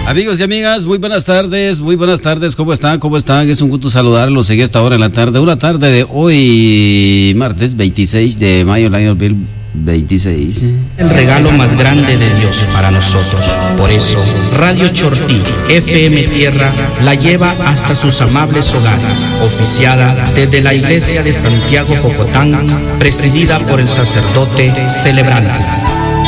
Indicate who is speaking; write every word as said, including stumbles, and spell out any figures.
Speaker 1: Amigos y amigas, muy buenas tardes, muy buenas tardes, ¿cómo están? ¿Cómo están? Es un gusto saludarlos en esta hora de la tarde, una tarde de hoy, martes veintiséis de mayo del año dos mil veintiséis.
Speaker 2: El regalo más grande de Dios para nosotros. Por eso, Radio Chortí, F M Tierra, la lleva hasta sus amables hogares, oficiada desde la iglesia de Santiago Jocotán, presidida por el sacerdote celebrante.